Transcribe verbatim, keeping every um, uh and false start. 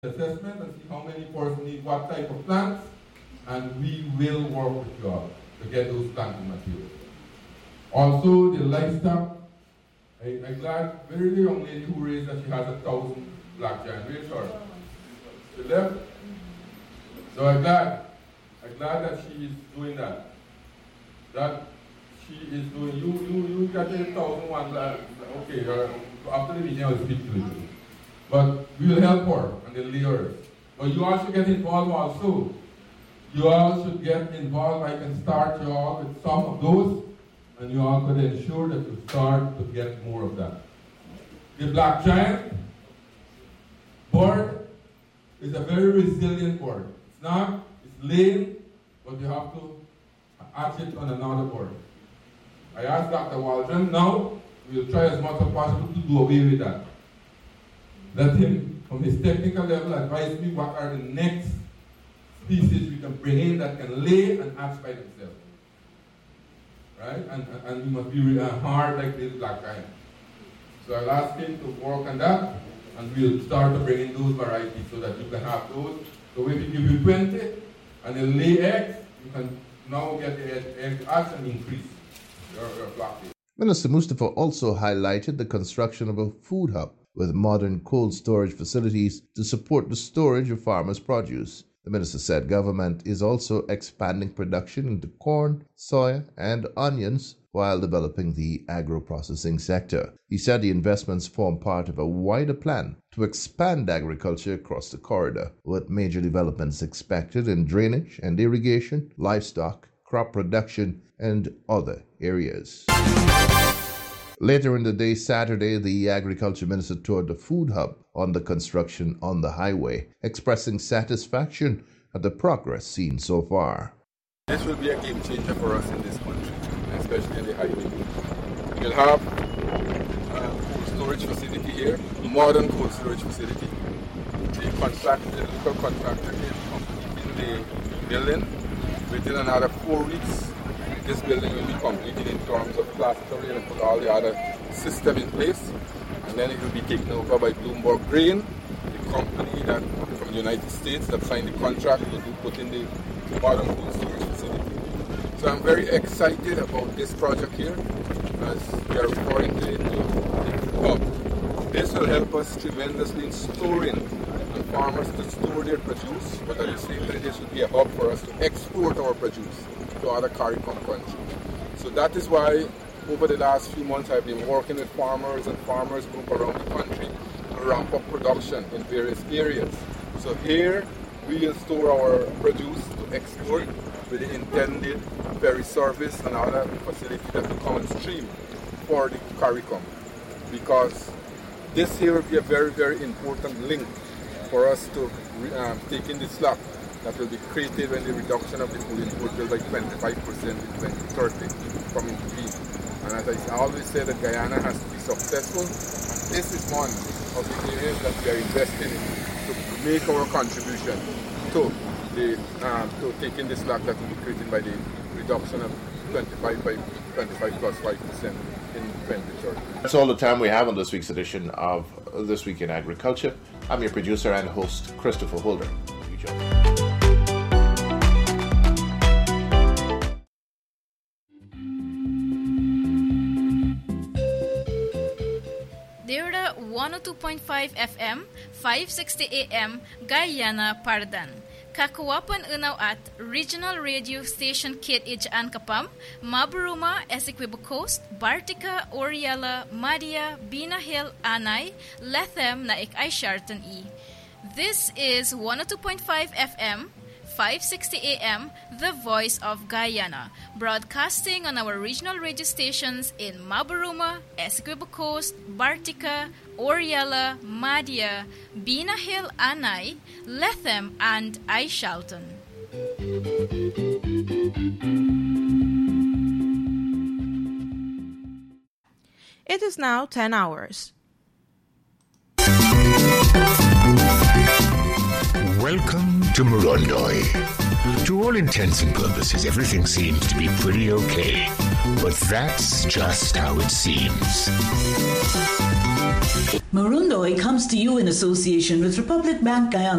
assessment and see how many forests need what type of plants, and we will work with you all to get those planting materials. Also, the livestock, I, I'm glad, very young lady who raised that she has a thousand black giant. Where's her? She left. So I'm glad, I'm glad that she is doing that. That she is doing, you, you, you got a thousand one, okay, uh, after the meeting I'll speak to you. But we will help her and the layers. But you all should get involved also. You all should get involved. I can start you all with some of those, and you all could ensure that you start to get more of that. The black giant bird is a very resilient bird. It's not, it's lame, but you have to hatch it on another bird. I asked Doctor Waldron, now we'll try as much as possible to do away with that. Let him, from his technical level, advise me what are the next species we can bring in that can lay and hatch by themselves. Right? And, and, and we must be really hard like this black giant. So I'll ask him to work on that, and we'll start to bring in those varieties so that you can have those. So if we give you twenty, and they lay eggs, you can now get the egg, egg hatch and increase your, your flock. Minister Mustafa also highlighted the construction of a food hub with modern cold storage facilities to support the storage of farmers' produce. The minister said government is also expanding production into corn, soya, and onions while developing the agro-processing sector. He said the investments form part of a wider plan to expand agriculture across the corridor, with major developments expected in drainage and irrigation, livestock, crop production, and other areas. Later in the day, Saturday, the Agriculture Minister toured the food hub on the construction on the highway, expressing satisfaction at the progress seen so far. This will be a game changer for us in this country, especially in the highway. We'll have a cold storage facility here, modern cold storage facility. The contractor, the local contractor is completing the building. Within another four weeks, this building will be completed in terms of plastering and put all the other system in place, and then it will be taken over by Bloomberg Grain, the company that from the United States that signed the contract to put in the modern cold storage facility. So I'm very excited about this project here, as we are referring to it to the hub. This will help us tremendously in storing and farmers to store their produce, but at the same time this will be a hub for us to export our produce to other CARICOM countries. So that is why over the last few months I've been working with farmers and farmers group around the country to ramp up production in various areas. So here we will store our produce to export with the intended ferry service and other facility that will come on stream for the CARICOM, because this here will be a very, very important link for us to um, take in the slack that will be created when the reduction of the food import will by twenty-five percent in twenty thirty from into beef. And as I always say, that Guyana has to be successful. And this is one of the areas that we are investing in to make our contribution to the um, to taking the slack that will be created by the reduction of twenty-five by twenty-five plus five percent in twenty thirty. That's all the time we have on this week's edition of This Week in Agriculture. I'm your producer and host, Christopher Holder. You join me. one oh two point five F M, five sixty A M, Guyana, Pardan. Kakuwapan unaw at Regional Radio Station Kit Ijaan Kapam, Maburuma, Essequibo Coast, Bartica, Oriela, Madia, Bina Hill, Anay, Lethem, Naik Ay Sharton E. This is one oh two point five F M, five sixty A M, The Voice of Guyana, broadcasting on our regional radio stations in Maburuma, Essequibo Coast, Bartica, Oriela, Madia, Bina Hill, Anay, Lethem, and Aishalton. It is now ten hours. Welcome to Morondoi. To all intents and purposes, everything seems to be pretty okay. But that's just how it seems. Morondoi comes to you in association with Republic Bank Guyana.